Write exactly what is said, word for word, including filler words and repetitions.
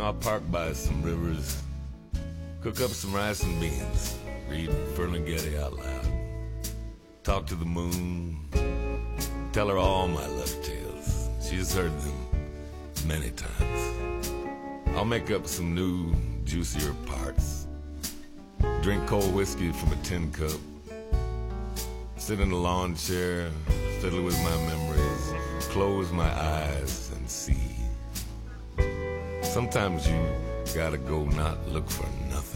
know, I'll park by some rivers, cook up some rice and beans, read Ferlinghetti out loud, talk to the moon, tell her all my love tales. She's heard them many times. I'll make up some new, juicier parts, drink cold whiskey from a tin cup, sit in a lawn chair, fiddle with my memories, close my eyes and see. Sometimes you gotta go not look for nothing.